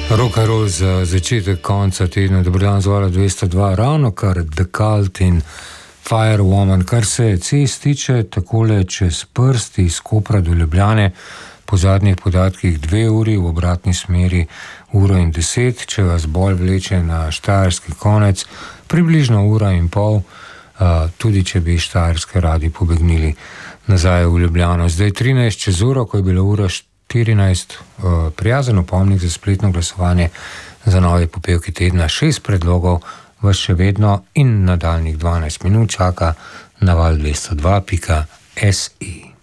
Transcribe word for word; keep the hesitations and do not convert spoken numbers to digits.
Rock and roll za začetek konca tedna, dobro dan, zvala dvesto dva, ravno kar The Cult in Firewoman. Kar se cest tiče, takole čez prst iz Kopra do Ljubljane, po zadnjih podatkih dve uri, v obratni smeri uro in deset, če vas bolj vleče na štajerski konec, približno ura in pol, tudi če bi štajerske radi pobegnili nazaj v Ljubljano. Zdaj trinajst čez uro, ko je bila ura štirinajst, prijazen opomnik za spletno glasovanje za nove popevki tedna. Šest predlogov vas še vedno in nadaljnjih dvanajst minut čaka na val dvesto dva pika si.